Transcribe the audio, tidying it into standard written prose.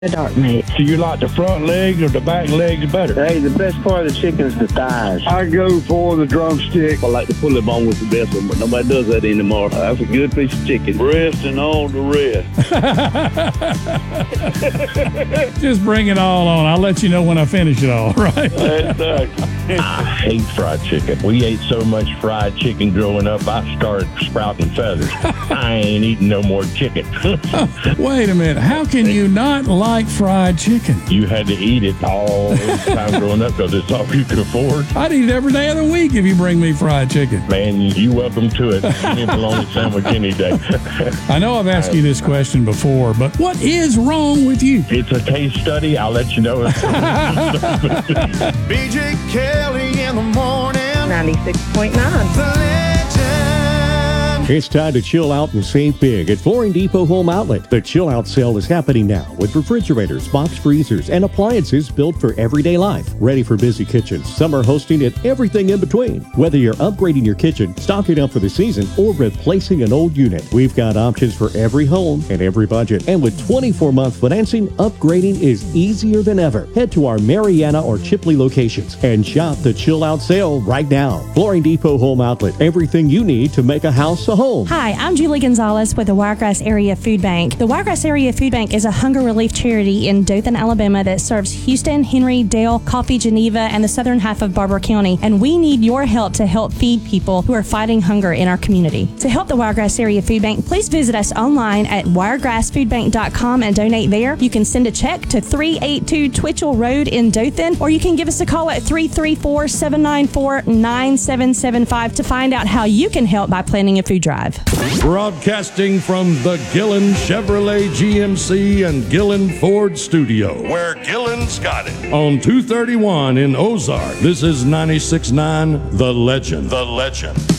Dark meat. So you like the front legs or the back legs better? Hey, the best part of the chicken is the thighs. I go for the drumstick. I like the pulley bone with the best one, but nobody does that anymore. That's a good piece of chicken. Breast and all the rest. Just bring it all on. I'll let you know when I finish it all, right? Exactly. I hate fried chicken. We ate so much fried chicken growing up, I started sprouting feathers. I ain't eating no more chicken. Wait a minute. How can you not like fried chicken? You had to eat it all the time growing up because it's all you could afford. I'd eat it every day of the week if you bring me fried chicken. Man, you welcome to it. Give me a bologna sandwich any day. I know I've asked you this question before, but what is wrong with you? It's a case study. I'll let you know. BJ Kelly in the morning. 96.9. The legend. It's time to chill out and save big at Flooring Depot Home Outlet. The chill out sale is happening now with refrigerators, box freezers, and appliances built for everyday life. Ready for busy kitchens, summer hosting, and everything in between. Whether you're upgrading your kitchen, stocking up for the season, or replacing an old unit, we've got options for every home and every budget. And with 24-month financing, upgrading is easier than ever. Head to our Mariana or Chipley locations and shop the chill out sale right now. Flooring Depot Home Outlet. Everything you need to make a house a home. Hi, I'm Julie Gonzalez with the Wiregrass Area Food Bank. The Wiregrass Area Food Bank is a hunger relief charity in Dothan, Alabama that serves Houston, Henry, Dale, Coffee, Geneva, and the southern half of Barber County. And we need your help to help feed people who are fighting hunger in our community. To help the Wiregrass Area Food Bank, please visit us online at wiregrassfoodbank.com and donate there. You can send a check to 382 Twitchell Road in Dothan, or you can give us a call at 334-794-9775 to find out how you can help by planning a food drive. Broadcasting from the Gillen Chevrolet GMC and Gillen Ford studio, Where Gillen's got it. on 231 in Ozark. This is 96.9 The Legend. The legend.